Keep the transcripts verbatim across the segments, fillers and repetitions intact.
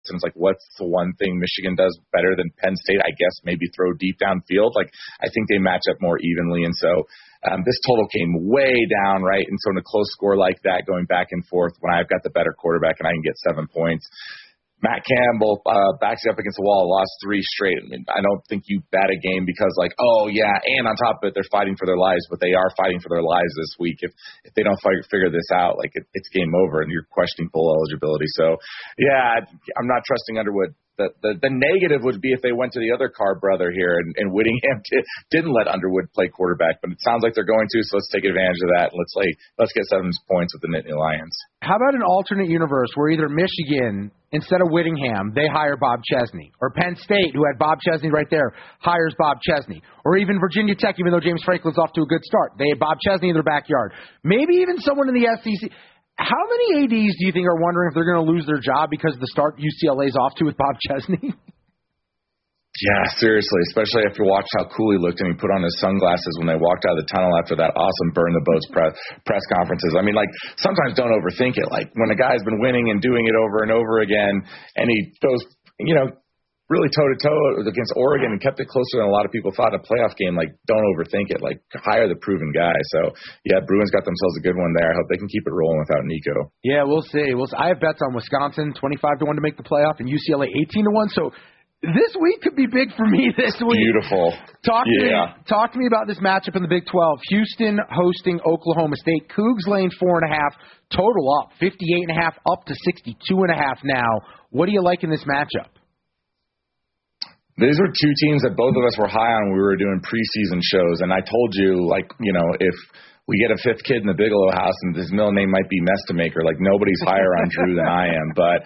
And it's like, what's the one thing Michigan does better than Penn State? I guess maybe throw deep downfield. Like, I think they match up more evenly. And so um, this total came way down, right? And so in a close score like that, going back and forth, when I've got the better quarterback and I can get seven points, Matt Campbell uh, backs you up against the wall, lost three straight. I mean, I don't think you bet a game because, like, oh, yeah, and on top of it, they're fighting for their lives, but they are fighting for their lives this week. If if they don't fight, figure this out, like, it, it's game over, and you're questioning full eligibility. So, yeah, I'm not trusting Underwood. The, the the negative would be if they went to the other Carr brother here and, and Whittingham t- didn't let Underwood play quarterback, but it sounds like they're going to, so let's take advantage of that. And let's like, let's get seven points with the Nittany Lions. How about an alternate universe where either Michigan, instead of Whittingham, they hire Bob Chesney, or Penn State, who had Bob Chesney right there, hires Bob Chesney, or even Virginia Tech, even though James Franklin's off to a good start, they had Bob Chesney in their backyard. Maybe even someone in the S E C. How many A Ds do you think are wondering if they're going to lose their job because of the start U C L A's off to with Bob Chesney? Yeah, seriously, especially after watch how cool he looked and he put on his sunglasses when they walked out of the tunnel after that awesome burn the boats press, press conferences. I mean, like, sometimes don't overthink it. Like, when a guy's been winning and doing it over and over again and he goes, you know, really toe-to-toe against Oregon and kept it closer than a lot of people thought in a playoff game, like, don't overthink it. Like, hire the proven guy. So, yeah, Bruins got themselves a good one there. I hope they can keep it rolling without Nico. Yeah, we'll see. We'll see. I have bets on Wisconsin, twenty-five to one to make the playoff, and U C L A, eighteen to one. So this week could be big for me this week. Beautiful. Talk to, yeah. me, talk to me about this matchup in the Big twelve. Houston hosting Oklahoma State. Cougs laying four and a half. Total up, fifty-eight and a half, up to sixty-two and a half now. What do you like in this matchup? These were two teams that both of us were high on when we were doing preseason shows, and I told you, like, you know, if we get a fifth kid in the Bigelow house and his middle name might be Mestamaker, like, nobody's higher on Drew than I am, but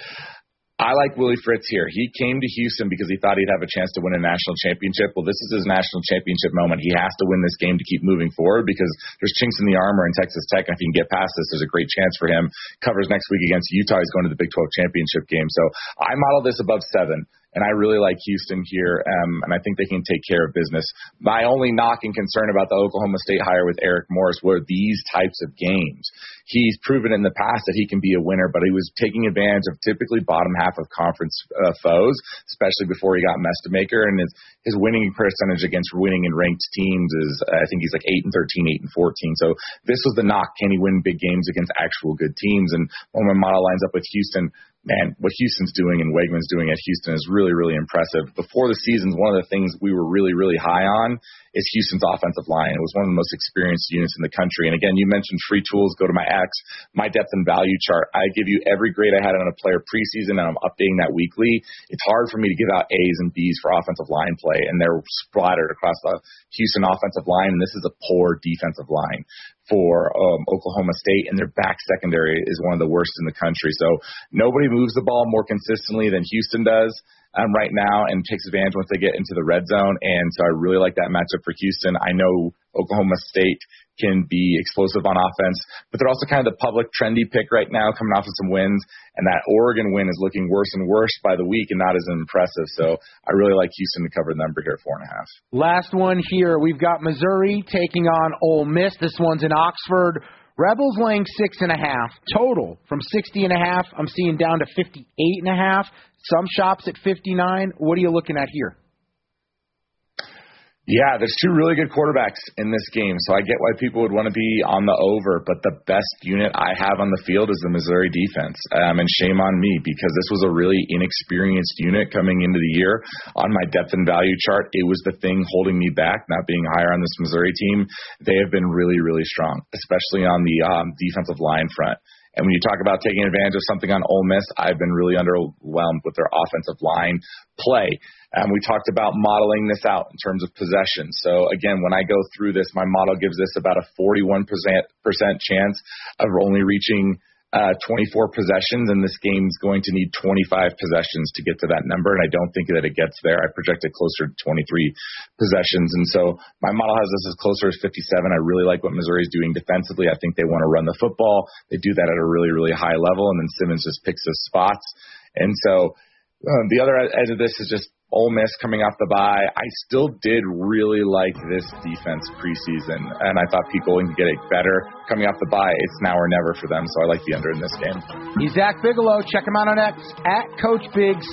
I like Willie Fritz here. He came to Houston because he thought he'd have a chance to win a national championship. Well, this is his national championship moment. He has to win this game to keep moving forward because there's chinks in the armor in Texas Tech, and if he can get past this, there's a great chance for him. Covers next week against Utah. He's going to the Big twelve championship game. So I model this above seven. And I really like Houston here, um, and I think they can take care of business. My only knock and concern about the Oklahoma State hire with Eric Morris were these types of games. He's proven in the past that he can be a winner, but he was taking advantage of typically bottom half of conference uh, foes, especially before he got Mestamaker. And his, his winning percentage against winning and ranked teams is, I think he's like eight and thirteen, eight and fourteen. So this was the knock. Can he win big games against actual good teams? And when my model lines up with Houston, man, what Houston's doing and Wegman's doing at Houston is really, really impressive. Before the season, one of the things we were really, really high on is Houston's offensive line. It was one of the most experienced units in the country. And again, you mentioned free tools. Go to my X, my depth and value chart. I give you every grade I had on a player preseason, and I'm updating that weekly. It's hard for me to give out A's and B's for offensive line play, and they're splattered across the Houston offensive line, and this is a poor defensive line for um, Oklahoma State, and their back secondary is one of the worst in the country. So nobody moves the ball more consistently than Houston does um, right now, and takes advantage once they get into the red zone. And so I really like that matchup for Houston. I know Oklahoma State can be explosive on offense, but they're also kind of the public trendy pick right now, coming off of some wins. And that Oregon win is looking worse and worse by the week and not as impressive. So I really like Houston to cover the number here, four and a half. Last one here. We've got Missouri taking on Ole Miss. This one's in Oxford. Rebels laying six and a half. Total from sixty and a half. I'm seeing down to fifty-eight and a half. Some shops at fifty-nine. What are you looking at here? Yeah, there's two really good quarterbacks in this game, so I get why people would want to be on the over, but the best unit I have on the field is the Missouri defense, um, and shame on me because this was a really inexperienced unit coming into the year. On my depth and value chart, it was the thing holding me back, not being higher on this Missouri team. They have been really, really strong, especially on the um, defensive line front. And when you talk about taking advantage of something on Ole Miss, I've been really underwhelmed with their offensive line play. And we talked about modeling this out in terms of possession. So, again, when I go through this, my model gives this about a forty-one percent chance of only reaching uh, twenty-four possessions, and this game's going to need twenty-five possessions to get to that number, and I don't think that it gets there. I project it closer to twenty-three possessions, and so my model has this as closer as fifty-seven. I really like what Missouri's doing defensively. I think they want to run the football. They do that at a really, really high level, and then Simmons just picks his spots. And so uh, the other edge of this is just Ole Miss coming off the bye. I still did really like this defense preseason, and I thought people would get it better coming off the bye. It's now or never for them, so I like the under in this game. He's Zach Bigelow. Check him out on X, at Coach Biggs.